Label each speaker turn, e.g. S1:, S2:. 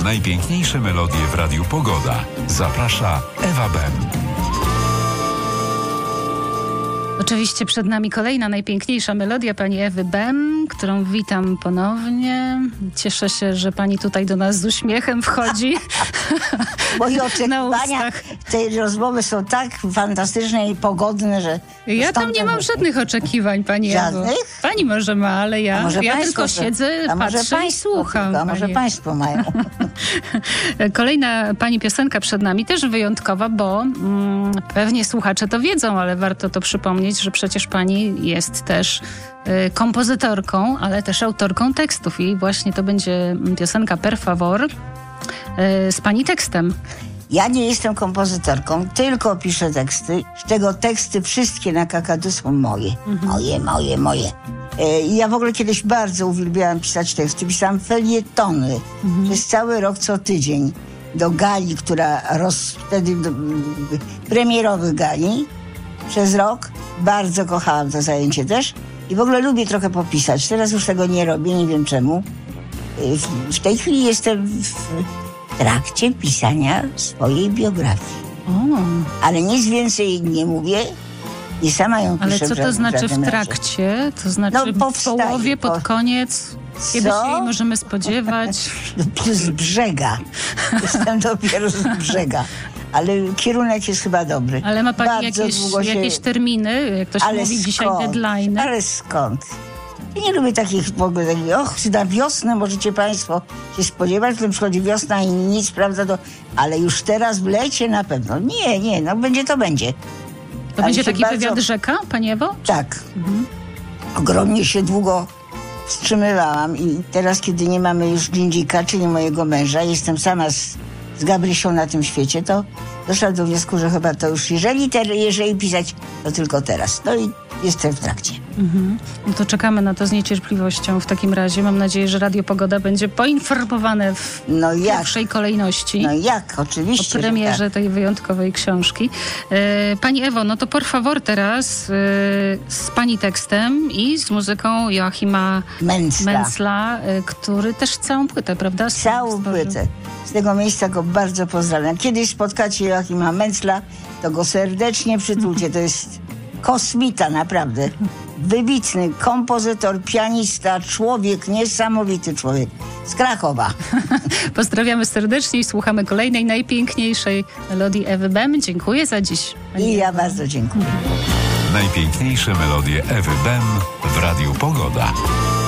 S1: najpiękniejsze melodie w Radiu Pogoda. Zaprasza Ewa Bem.
S2: Oczywiście przed nami kolejna najpiękniejsza melodia pani Ewy Bem, którą witam ponownie. Cieszę się, że pani tutaj do nas z uśmiechem wchodzi.
S3: Moje oczekiwania tej rozmowy są tak fantastyczne i pogodne, że...
S2: Ja tam nie mam żadnych oczekiwań, pani Ewo.
S3: Żadnych?
S2: Pani może ma, ale ja tylko siedzę, patrzę i słucham.
S3: A może państwo mają.
S2: Kolejna pani piosenka przed nami, też wyjątkowa, bo pewnie słuchacze to wiedzą, ale warto to przypomnieć, że przecież pani jest też kompozytorką, ale też autorką tekstów i właśnie to będzie piosenka Per Favor z pani tekstem.
S3: Ja nie jestem kompozytorką, tylko piszę teksty. Z tego teksty wszystkie na kakadu są moje. Moje. Ja w ogóle kiedyś bardzo uwielbiałam pisać teksty. Pisałam felietony przez cały rok, co tydzień. Do gali, która wtedy premierowych gali przez rok. Bardzo kochałam to zajęcie też. I w ogóle lubię trochę popisać. Teraz już tego nie robię, nie wiem czemu. W tej chwili jestem w trakcie pisania swojej biografii. Ale nic więcej nie mówię. I sama ją piszę.
S2: Ale co to znaczy w trakcie? To znaczy w połowie, pod koniec? Kiedy się jej możemy spodziewać?
S3: Z brzega. Jestem dopiero z brzega. Ale kierunek jest chyba dobry.
S2: Ale ma pani jakieś terminy? Jak to się mówi dzisiaj, deadline?
S3: Ale skąd? Ja nie lubię takich w ogóle, na wiosnę możecie państwo się spodziewać, potem przychodzi wiosna i nic, prawda? Ale już teraz w lecie na pewno. Nie, będzie to będzie.
S2: To będzie taki wywiad rzeka, pani Ewo?
S3: Tak. Ogromnie się długo wstrzymywałam i teraz, kiedy nie mamy już Dżindzika, czyli mojego męża, jestem sama z Gabrysią na tym świecie, to doszłam do wniosku, że chyba to już, jeżeli pisać, to tylko teraz. No i jestem w trakcie.
S2: No to czekamy na to z niecierpliwością w takim razie. Mam nadzieję, że Radio Pogoda będzie poinformowane w pierwszej kolejności.
S3: No jak? Oczywiście.
S2: O premierze tej wyjątkowej książki. Pani Ewo, no to por favor teraz z pani tekstem i z muzyką Joachima Mentzla, który też całą płytę, prawda?
S3: Całą płytę. Z tego miejsca go bardzo pozdrawiam. Kiedyś spotkacie Joachima Mentzla, to go serdecznie przytulcie. To jest kosmita, naprawdę. Wybitny kompozytor, pianista, człowiek, niesamowity człowiek. Z Krakowa.
S2: Pozdrawiamy serdecznie i słuchamy kolejnej, najpiękniejszej melodii Ewy Bem. Dziękuję za dziś.
S3: I ja bardzo dziękuję.
S1: Najpiękniejsze melodie Ewy Bem w Radiu Pogoda.